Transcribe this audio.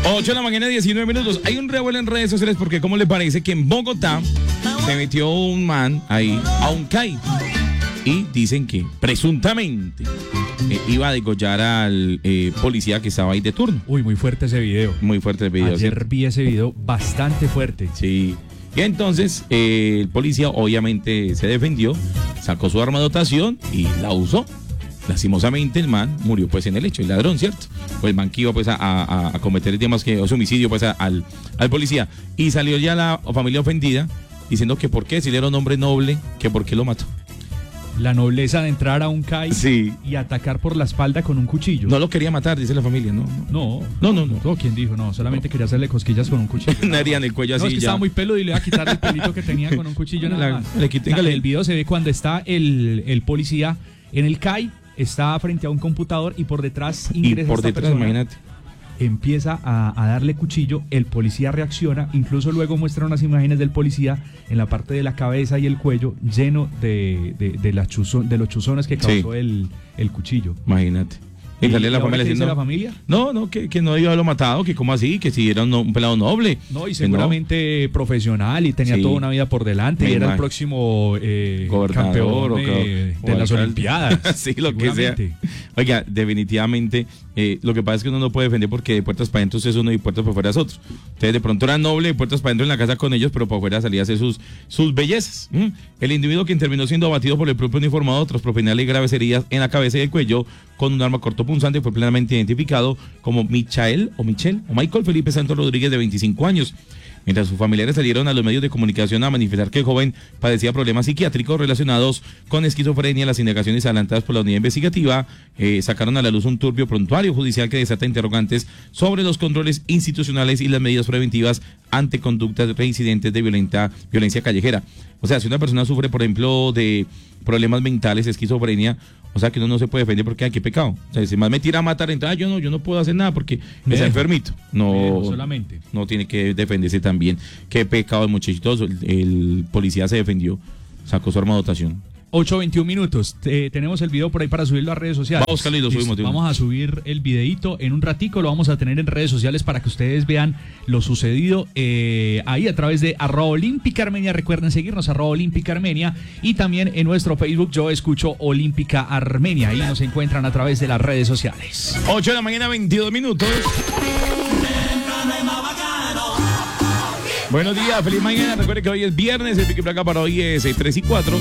8 de la mañana, 19 minutos. Hay un revuelo en redes sociales porque, ¿cómo le parece que en Bogotá se metió un man ahí a un CAI? Y dicen que presuntamente iba a degollar al policía que estaba ahí de turno. Uy, muy fuerte ese video. Muy fuerte el video. Ayer ¿cierto? vi ese video bastante fuerte. Sí. Y entonces el policía obviamente se defendió, sacó su arma de dotación y la usó. Lastimosamente el man murió pues en el hecho, el ladrón, ¿cierto? Pues el man que iba pues a cometer, digamos que ese homicidio pues al policía. Y salió ya la familia ofendida diciendo que por qué, si él era un hombre noble, que por qué lo mató. La nobleza de entrar a un CAI Sí. y atacar por la espalda con un cuchillo. No lo quería matar, dice la familia, no. No. ¿Quién dijo? No, solamente quería hacerle cosquillas con un cuchillo. Le harían el cuello así No, es que ya. estaba muy peludo y le iba a quitar el pelito que tenía con un cuchillo nada más. Téngale. El video se ve cuando está el policía en el CAI, está frente a un computador y por detrás ingresa Y por esta detrás, persona, imagínate. empieza a darle cuchillo, el policía reacciona, incluso luego muestra unas imágenes del policía en la parte de la cabeza y el cuello lleno de los chuzones que causó Sí. el cuchillo. Imagínate. Y sale la ahora familia qué dice diciendo, la familia? No, que no debió haberlo matado, que como así, que si era un pelado noble. No, y Que seguramente profesional y tenía Sí. toda una vida por delante Me y era el imagino. próximo Gobernador campeón o de las alcalde. Olimpiadas. Sí, lo que sea. Seguramente. Oiga, definitivamente, lo que pasa es que uno no puede defender porque de puertas para adentro es uno y puertas para afuera es otro. Entonces, de pronto era noble, de puertas para adentro en la casa con ellos, pero para afuera salía a hacer sus bellezas. El individuo que terminó siendo abatido por el propio uniformado tras profinarle graves heridas en la cabeza y el cuello con un arma cortopunzante fue plenamente identificado como Michael Felipe Santos Rodríguez, de 25 años. Mientras sus familiares salieron a los medios de comunicación a manifestar que el joven padecía problemas psiquiátricos relacionados con esquizofrenia, las indagaciones adelantadas por la unidad investigativa sacaron a la luz un turbio prontuario judicial que desata interrogantes sobre los controles institucionales y las medidas preventivas ante conductas reincidentes de violencia callejera. O sea, si una persona sufre, por ejemplo, de problemas mentales, esquizofrenia, o sea que uno no se puede defender porque, qué pecado. O sea, si más me tira a matar, entonces yo no puedo hacer nada porque está enfermito. No, solamente. No tiene que defenderse también. Qué pecado el muchachito. El policía se defendió, sacó su arma de dotación. 8:21 minutos. Tenemos el video por ahí para subirlo a redes sociales. Vamos, Carlos, y lo subimos. Vamos a subir el videito en un ratico, lo vamos a tener en redes sociales para que ustedes vean lo sucedido ahí a través de @Olímpica Armenia. Recuerden seguirnos @Olímpica Armenia y también en nuestro Facebook Yo Escucho Olímpica Armenia. Ahí nos encuentran a través de las redes sociales. 8 de la mañana, 22 minutos. Buenos días, feliz mañana. Recuerden que hoy es viernes, el pique placa para hoy es 3 y 4.